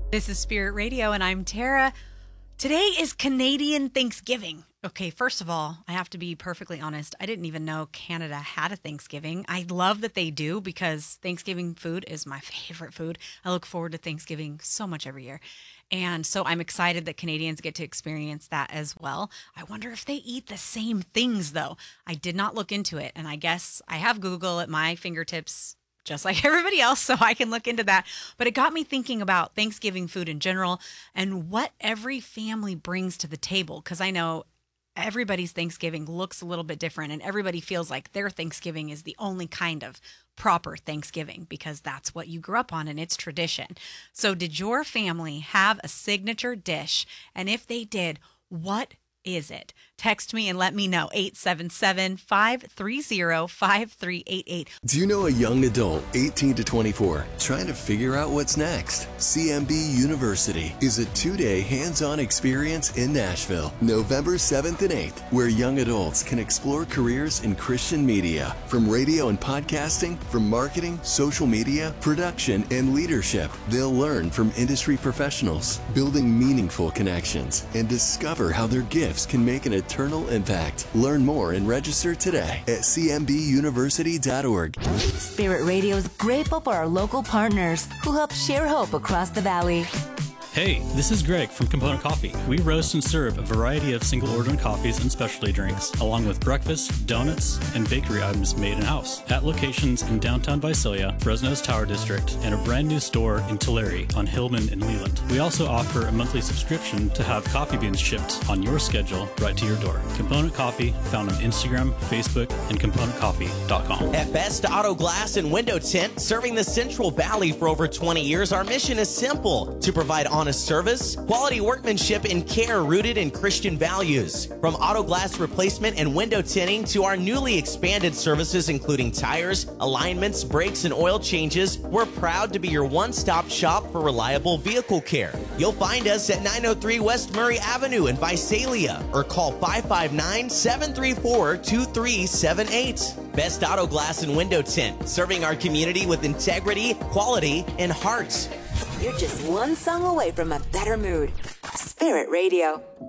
This is Spirit Radio, and I'm Tara. Today is Canadian Thanksgiving. Okay, first of all, I have to be perfectly honest. I didn't even know Canada had a Thanksgiving. I love that they do because Thanksgiving food is my favorite food. I look forward to Thanksgiving so much every year. And so I'm excited that Canadians get to experience that as well. I wonder if they eat the same things, though. I did not look into it, and I guess I have Google at my fingertips just like everybody else, so I can look into that. But it got me thinking about Thanksgiving food in general and what every family brings to the table, because I know everybody's Thanksgiving looks a little bit different, and everybody feels like their Thanksgiving is the only kind of proper Thanksgiving because that's what you grew up on and it's tradition. So did your family have a signature dish? And if they did, what is it? Text me and let me know. 877-530-5388. Do you know a young adult, 18 to 24, trying to figure out what's next? CMB University is a 2-day hands-on experience in Nashville, November 7th and 8th, where young adults can explore careers in Christian media, from radio and podcasting, from marketing, social media, production, and leadership. They'll learn from industry professionals, building meaningful connections, and discover how their gifts can make an eternal impact. Learn more and register today at cmbuniversity.org. Spirit Radio is grateful for our local partners who help share hope across the valley. Hey, this is Greg from Component Coffee. We roast and serve a variety of single-order coffees and specialty drinks, along with breakfast, donuts, and bakery items made in-house at locations in downtown Visalia, Fresno's Tower District, and a brand new store in Tulare on Hillman and Leland. We also offer a monthly subscription to have coffee beans shipped on your schedule right to your door. Component Coffee, found on Instagram, Facebook, and componentcoffee.com. At Best Auto Glass and Window Tint, serving the Central Valley for over 20 years, our mission is simple: to provide honest service, quality workmanship, and care rooted in Christian values. From auto glass replacement and window tinting to our newly expanded services including tires, alignments, brakes, and oil changes, we're proud to be your one-stop shop for reliable vehicle care. You'll find us at 903 West Murray Avenue in Visalia or call 559-734-2378. Best Auto Glass and Window Tint, serving our community with integrity, quality, and heart. You're just one song away from a better mood. Spirit Radio.